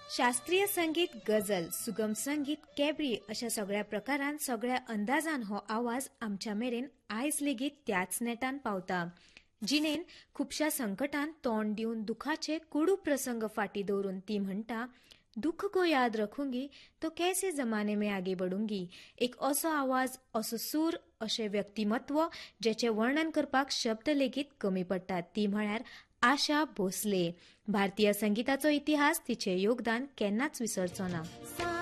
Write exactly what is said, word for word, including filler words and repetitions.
शास्त्रीय संगीत, गझल, सुगम संगीत, कॅबरी अशा सगळ्या प्रकारान सगळ्या अंदाजान हो आवाज आमच्या मेरेन आयज लेगीत त्याच नेटान पावता. जिणेन खुबशा संकटान तोंड दिवन दुखाचे कुडू प्रसंग फाटी दवरून ती म्हणटा, दुख को याद रखूंगी तो कैसे जमाने में आगे बढूंगी. एक असो आवाज, असो सूर, अशे व्यक्तिमत्व जेचे वर्णन करपाक शब्द लेगीत कमी पडटात. ती म्हळ्यार आशा भोसले. भारतीय संगीताचो इतिहास, तिचे योगदान केन्नाच विसरचो ना.